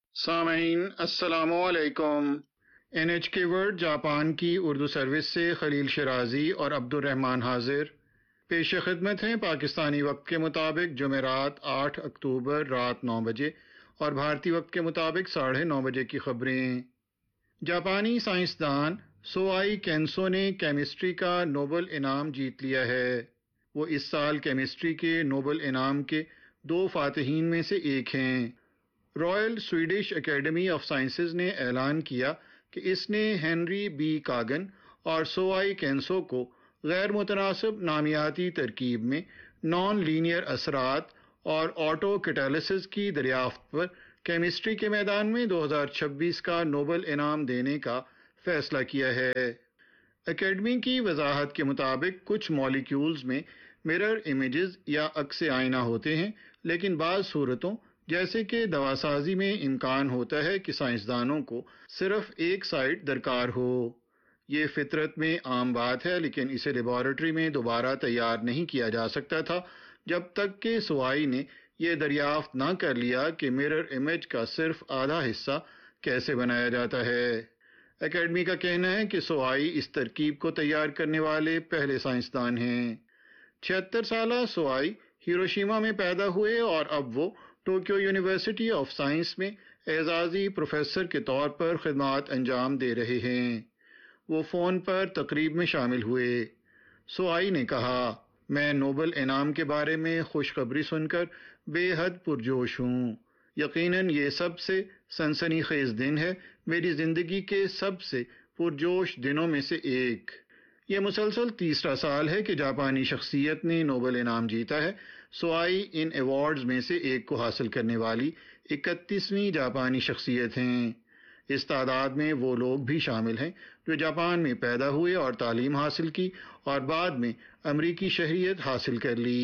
سامعین السلام علیکم۔ NHK ورلڈ جاپان کی اردو سروس سے خلیل شرازی اور عبد الرحمن حاضر پیش خدمت ہیں پاکستانی وقت کے مطابق جمعرات 8 اکتوبر رات 9 بجے اور بھارتی وقت کے مطابق 9:30 بجے کی خبریں۔ جاپانی سائنسدان سوائی کینسو نے کیمسٹری کا نوبل انعام جیت لیا ہے۔ وہ اس سال کیمسٹری کے نوبل انعام کے 2 فاتحین میں سے ایک ہیں۔ Royal Swedish academy of sciences نے اعلان کیا کہ اس نے ہنری بی کاگن اور سوائی کینسو کو غیر متناسب نامیاتی ترکیب میں نان لینئر اثرات اور آٹو کیٹالسس کی دریافت پر کیمسٹری کے میدان میں 2026 کا نوبل انعام دینے کا فیصلہ کیا ہے۔ اکیڈمی کی وضاحت کے مطابق کچھ مالیکیولز میں مرر امیجز یا عکس آئینہ ہوتے ہیں، لیکن بعض صورتوں جیسے کہ دواسازی میں امکان ہوتا ہے کہ سائنسدانوں کو صرف ایک سائٹ درکار ہو۔ یہ فطرت میں عام بات ہے، لیکن اسے لیبارٹری میں دوبارہ تیار نہیں کیا جا سکتا تھا جب تک کہ سوائی نے یہ دریافت نہ کر لیا کہ مرر امیج کا صرف آدھا حصہ کیسے بنایا جاتا ہے۔ اکیڈمی کا کہنا ہے کہ سوائی اس ترکیب کو تیار کرنے والے پہلے سائنسدان ہیں۔ 76 سالہ سوائی ہیروشیما میں پیدا ہوئے اور اب وہ ٹوکیو یونیورسٹی آف سائنس میں اعزازی پروفیسر کے طور پر خدمات انجام دے رہے ہیں۔ وہ فون پر تقریب میں شامل ہوئے۔ سوائی نے کہا، میں نوبل انعام کے بارے میں خوشخبری سن کر بے حد پرجوش ہوں۔ یقیناً یہ سب سے سنسنی خیز دن ہے، میری زندگی کے سب سے پرجوش دنوں میں سے ایک۔ یہ مسلسل تیسرا سال ہے کہ جاپانی شخصیت نے نوبل انعام جیتا ہے۔ سوائی ان ایوارڈز میں سے ایک کو حاصل کرنے والی 31ویں جاپانی شخصیت ہیں۔ اس تعداد میں وہ لوگ بھی شامل ہیں جو جاپان میں پیدا ہوئے اور تعلیم حاصل کی اور بعد میں امریکی شہریت حاصل کر لی۔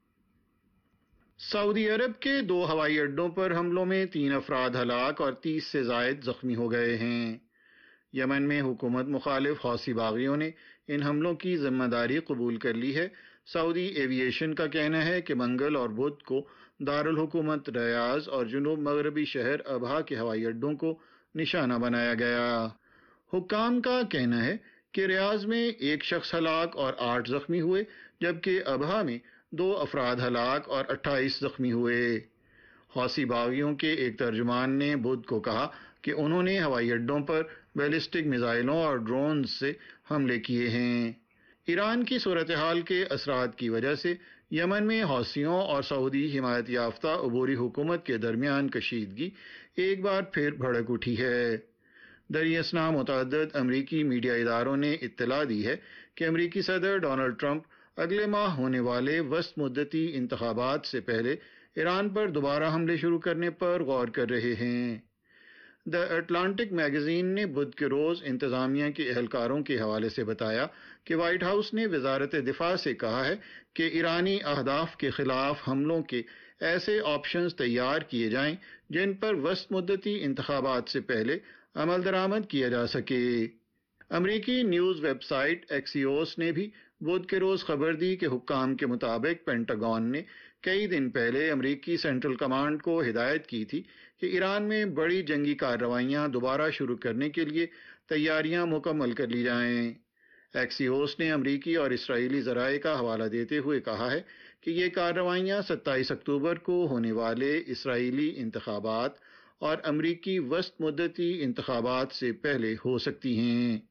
سعودی عرب کے 2 ہوائی اڈوں پر حملوں میں 3 افراد ہلاک اور 30 سے زائد زخمی ہو گئے ہیں۔ یمن میں حکومت مخالف حوثی باغیوں نے ان حملوں کی ذمہ داری قبول کر لی ہے۔ سعودی ایوی ایشن کا کہنا ہے کہ منگل اور بدھ کو دارالحکومت ریاض اور جنوب مغربی شہر ابہا کے ہوائی اڈوں کو نشانہ بنایا گیا۔ حکام کا کہنا ہے کہ ریاض میں 1 شخص ہلاک اور 8 زخمی ہوئے، جبکہ ابہا میں 2 افراد ہلاک اور 28 زخمی ہوئے۔ حوثی باغیوں کے ایک ترجمان نے بدھ کو کہا کہ انہوں نے ہوائی اڈوں پر بیلسٹک میزائلوں اور ڈرونز سے حملے کیے ہیں۔ ایران کی صورتحال کے اثرات کی وجہ سے یمن میں حوثیوں اور سعودی حمایت یافتہ عبوری حکومت کے درمیان کشیدگی ایک بار پھر بھڑک اٹھی ہے۔ دریں اثنا متعدد امریکی میڈیا اداروں نے اطلاع دی ہے کہ امریکی صدر ڈونلڈ ٹرمپ اگلے ماہ ہونے والے وسط مدتی انتخابات سے پہلے ایران پر دوبارہ حملے شروع کرنے پر غور کر رہے ہیں۔ دی اٹلانٹک میگزین نے بدھ کے روز انتظامیہ کے اہلکاروں کے حوالے سے بتایا کہ وائٹ ہاؤس نے وزارت دفاع سے کہا ہے کہ ایرانی اہداف کے خلاف حملوں کے ایسے آپشنز تیار کیے جائیں جن پر وسط مدتی انتخابات سے پہلے عمل درآمد کیا جا سکے۔ امریکی نیوز ویب سائٹ ایکسیوس نے بھی بدھ کے روز خبر دی کہ حکام کے مطابق پینٹاگون نے کئی دن پہلے امریکی سینٹرل کمانڈ کو ہدایت کی تھی کہ ایران میں بڑی جنگی کارروائیاں دوبارہ شروع کرنے کے لیے تیاریاں مکمل کر لی جائیں۔ ایکسیوس نے امریکی اور اسرائیلی ذرائع کا حوالہ دیتے ہوئے کہا ہے کہ یہ کارروائیاں 27 اکتوبر کو ہونے والے اسرائیلی انتخابات اور امریکی وسط مدتی انتخابات سے پہلے ہو سکتی ہیں۔